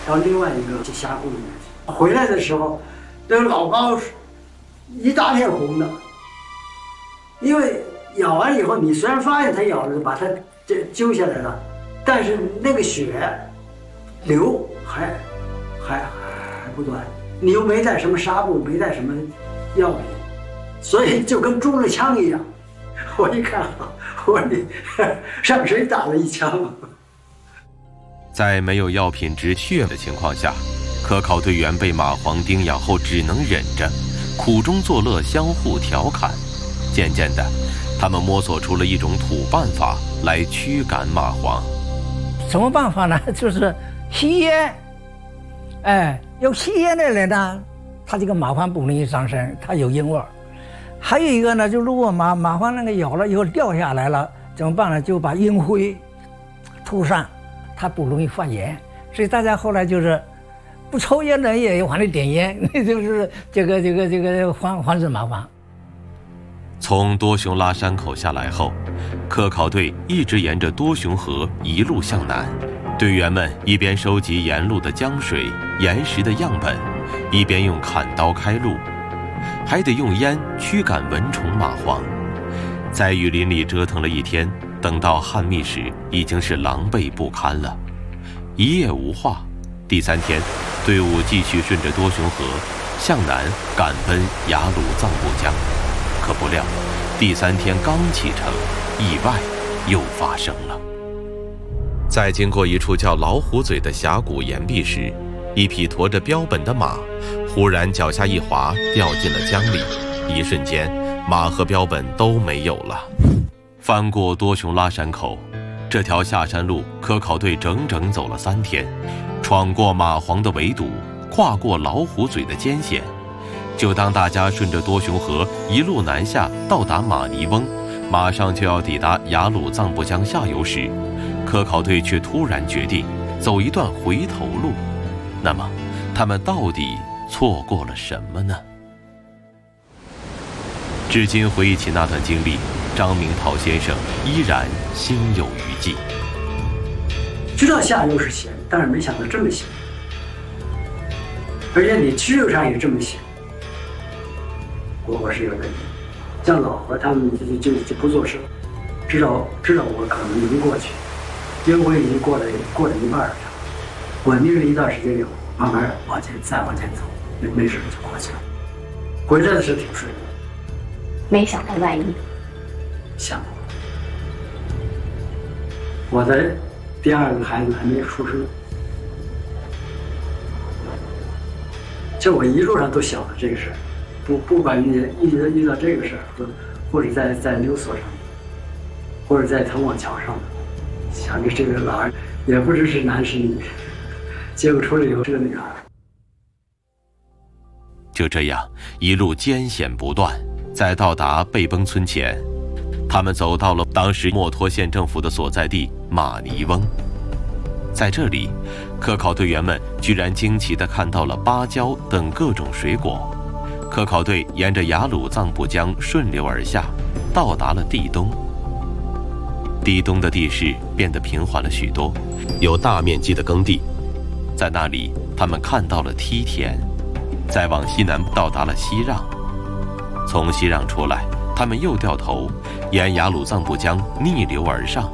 到另外一个峡谷里面去。回来的时候，那个老高一大片红的，因为咬完以后，你虽然发现它咬了，把它揪下来了，但是那个血流还不断，你又没带什么纱布，没带什么药品，所以就跟中了枪一样。我一看，我说你让谁打了一枪？ 在没有药品止血的情况下，科考队员被蚂蟥叮咬后只能忍着，苦中作乐，相互调侃。渐渐的，他们摸索出了一种土办法来驱赶蚂蟥。 什么办法呢？就是吸烟。有吸烟的人呢，他这个蚂蟥不容易上身，它有烟味儿。还有一个呢，就如果蚂蟥那个咬了以后掉下来了，怎么办呢？就把烟灰涂上，它不容易发炎。所以大家后来就是不抽烟的人也往里点烟，就是这个防止蚂蟥。 从多雄拉山口下来后，科考队一直沿着多雄河一路向南，队员们一边收集沿路的江水、岩石的样本，一边用砍刀开路，还得用烟驱赶蚊虫蚂蟥。在雨林里折腾了一天，等到旱觅时，已经是狼狈不堪了。一夜无话，第3天，队伍继续顺着多雄河向南赶奔雅鲁藏布江。可不料，第3天刚启程，意外又发生了。在经过一处叫老虎嘴的峡谷岩壁时，一匹驮着标本的马忽然脚下一滑，掉进了江里。一瞬间，马和标本都没有了。翻过多雄拉山口，这条下山路，科考队整整走了3天，闯过蚂蟥的围堵，跨过老虎嘴的艰险。就当大家顺着多雄河一路南下，到达马尼翁，马上就要抵达雅鲁藏布江下游时，科考队却突然决定走一段回头路。那么，他们到底错过了什么呢？至今回忆起那段经历，张明涛先生依然心有余悸。 知道下游是险，但是没想到这么险，而且你支流上也这么险。我是有点，像老何他们就不做声，知道我可能能过去，因为我已经过了一半了，稳定了一段时间以后，慢慢再往前走，没事就过去了。回来的时候挺顺利， 没想到万一。 想过，我的第2个孩子还没出生，就我一路上都想着这个事儿。不管遇到这个事儿，或者在溜索上，或者在藤网桥上，想着这个老儿也不知是男是女，结果出来以后是个女孩。 就这样一路艰险不断，在到达贝崩村前，他们走到了当时墨脱县政府的所在地马尼翁。在这里，科考队员们居然惊奇地看到了芭蕉等各种水果。科考队沿着雅鲁藏布江顺流而下，到达了地东。地东的地势变得平缓了许多，有大面积的耕地。在那里，他们看到了梯田。再往西南到达了西让。从西让出来，他们又掉头沿雅鲁藏布江逆流而上。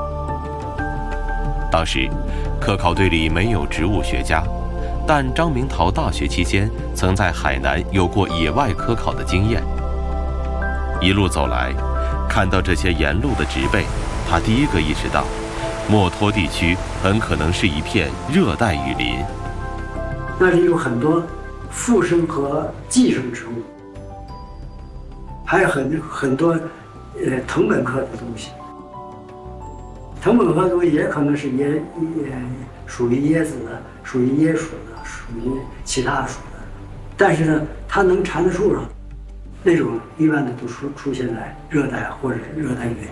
当时，科考队里没有植物学家。但张明涛大学期间曾在海南有过野外科考的经验。一路走来，看到这些沿路的植被，他第一个意识到，墨脱地区很可能是一片热带雨林。 那里有很多附生和寄生植物，还有很多藤本科的东西。藤本科的东西也可能是也属于椰子的，属于椰属的，属于其他属的，但是呢，它能缠在树上，那种一般的都出现在热带或者热带雨林。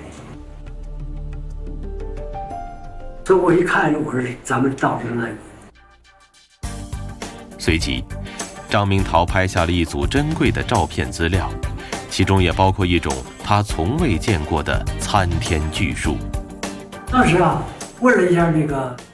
所以我一看，我说咱们到热带雨林。 随即，张明涛拍下了一组珍贵的照片资料，其中也包括一种他从未见过的参天巨树。 当时啊，问了一下那个